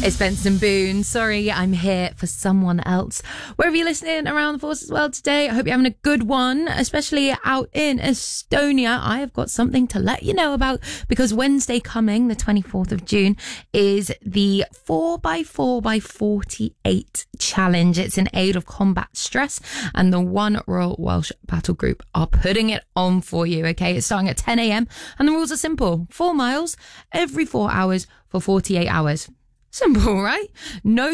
It's Benson Boone. Sorry, I'm here for someone else. Wherever you're listening around the force as well today, I hope you're having a good one, especially out in Estonia. I have got something to let you know about because Wednesday coming, the 24th of June, is the 4x4x48 challenge. It's in aid of combat stress, and the One Royal Welsh Battle Group are putting it on for you, okay? It's starting at 10 a.m. and the rules are simple. 4 miles every 4 hours for 48 hours. Simple, right? No